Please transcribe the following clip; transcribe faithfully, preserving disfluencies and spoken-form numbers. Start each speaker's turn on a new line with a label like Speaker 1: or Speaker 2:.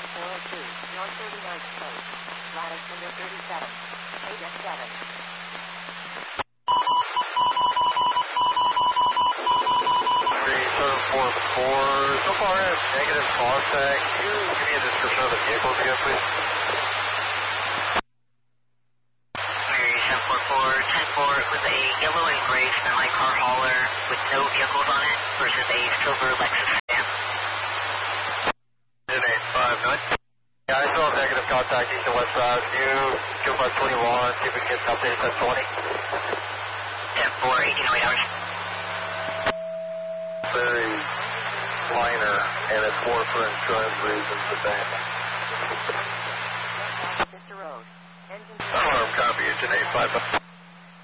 Speaker 1: four oh two, North thirty-ninth Street. Lattice number thirty-seven. eight S seven.
Speaker 2: three seven four four, so far I have negative contact. Can you give me a description of the vehicle again, please?
Speaker 3: Mary seven four four, ten four, it was a yellow and gray semi-car hauler with no vehicles on it versus a silver Lexus sedan.
Speaker 2: eight five nine. Yeah, I still have negative contact east and west side. Can you give us twenty-one, see if we can get an update at twenty?
Speaker 3: ten four, eighteen oh eight hours.
Speaker 2: Very minor, and it's more for insurance reasons than that.
Speaker 1: Sister Road. Engine.
Speaker 2: Alarm copy, engine eight five five.